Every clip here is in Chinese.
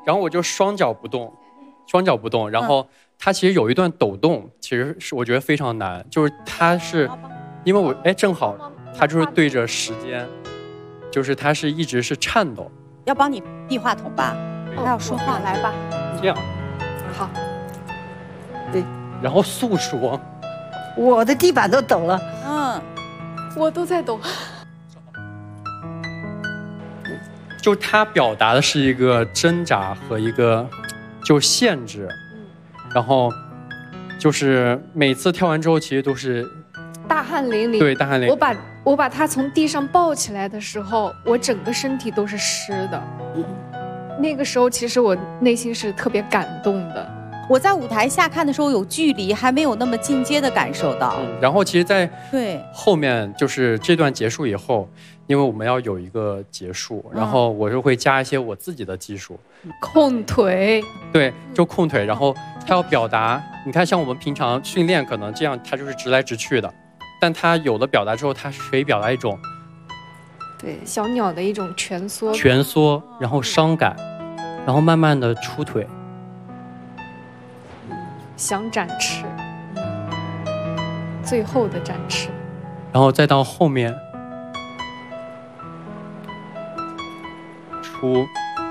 然后我就双脚不动，然后他其实有一段抖动，其实是我觉得非常难，就是他是因为我正好他就是对着时间，就是他是一直是颤抖。 要帮你递话筒吧？他要说话， 来吧。 这样， 好。 对，然后诉说。 我的地板都抖了。 我都在抖。 就他表达的是一个挣扎和一个就限制，然后就是每次跳完之后，其实都是大汗淋漓。 对，大汗淋漓。 我把他从地上抱起来的时候，我整个身体都是湿的。那个时候，其实我内心是特别感动的。 我在舞台下看的时候有距离，还没有那么进阶的感受到。 然后其实，在对后面就是这段结束以后，因为我们要有一个结束，然后我就会加一些我自己的技术， 控腿。 对，就控腿。然后他要表达，你看，像我们平常训练可能这样，他就是直来直去的，但他有了表达之后，他可以表达一种对小鸟的一种蜷缩， 然后伤感，然后慢慢的出腿。 想展翅，最后的展翅， 然后再到后面出，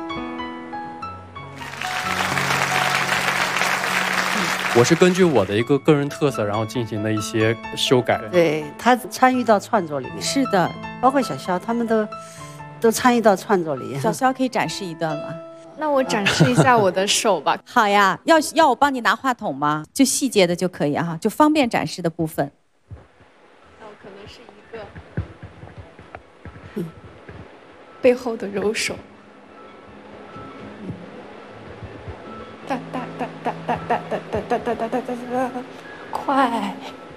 我是根据我的一个个人特色，然后进行了一些修改。 对，他参与到创作里面。 是的， 包括小肖他们都参与到创作里。 小肖可以展示一段吗？ 那我展示一下我的手吧。 好呀，要我帮你拿话筒吗？就细节的就可以啊，就方便展示的部分。 那我可能是一个背后的揉手。哒哒哒哒哒哒哒哒哒哒哒哒哒，快！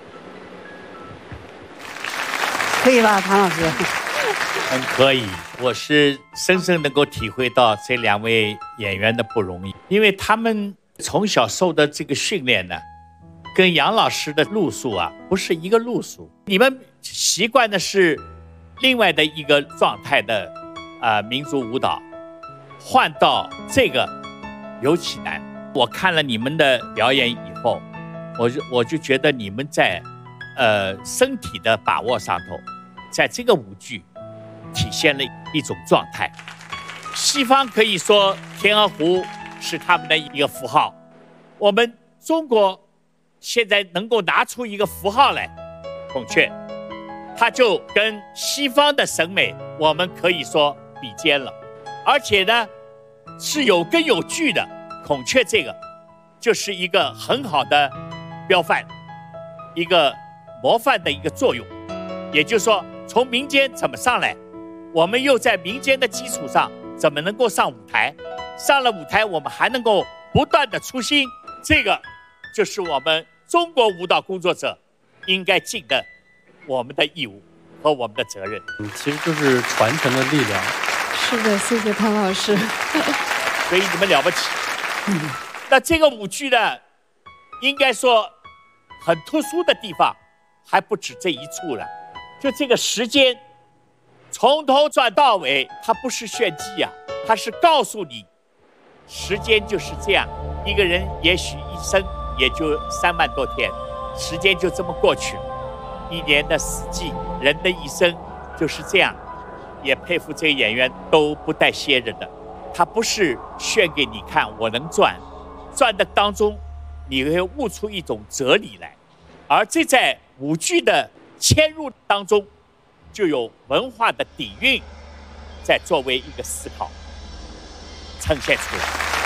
可以吧，唐老师？ 很可以，我是深深能够体会到这两位演员的不容易，因为他们从小受的这个训练呢，跟杨老师的路数啊不是一个路数。你们习惯的是另外的一个状态的民族舞蹈，换到这个尤其难。我看了你们的表演以后，我就觉得你们在身体的把握上头，在这个舞剧体现了一种状态。西方可以说天鹅湖是他们的一个符号，我们中国现在能够拿出一个符号来，孔雀，它就跟西方的审美我们可以说比肩了，而且呢是有根有据的。孔雀这个就是一个很好的标范，一个模范的一个作用。也就是说，从民间怎么上来，我们又在民间的基础上怎么能够上舞台，上了舞台我们还能够不断的出新，这个就是我们中国舞蹈工作者应该尽的我们的义务和我们的责任。 其实就是传承的力量。 是的，谢谢唐老师。 所以你们了不起。那这个舞剧呢，应该说很特殊的地方还不止这一处了。就这个时间从头转到尾，它不是炫技啊，它是告诉你时间就是这样，一个人也许一生也就3万多天，时间就这么过去了。一年的四季，人的一生就是这样。也佩服这个演员都不带歇着的，他不是炫给你看我能转的当中你会悟出一种哲理来，而这在舞剧的嵌入当中就有文化的底蕴在作为一个思考呈现出来。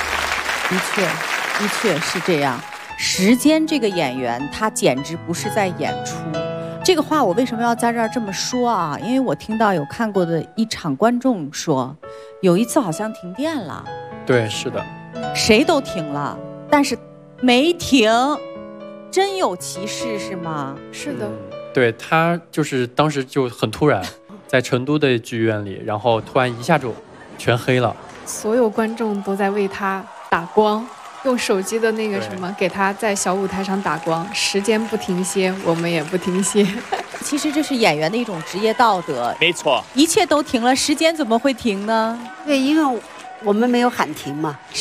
的确是这样。时间这个演员他简直不是在演出。这个话我为什么要在这儿这么说啊？因为我听到有看过的一场观众说，有一次好像停电了。 对，是的。 谁都停了，但是没停，真有其事是吗？ 是的。 对，他就是当时就很突然，在成都的剧院里，然后突然一下就全黑了。 所有观众都在为他打光。用手机的那个什么给他在小舞台上打光，时间不停歇，我们也不停歇。 其实这是演员的一种职业道德。 没错， 一切都停了，时间怎么会停呢？ 对，因为我们没有喊停嘛。